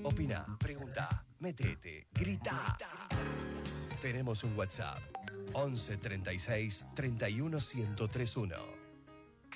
Opina, pregunta, metete, grita. Tenemos un WhatsApp 11 36 31 1031.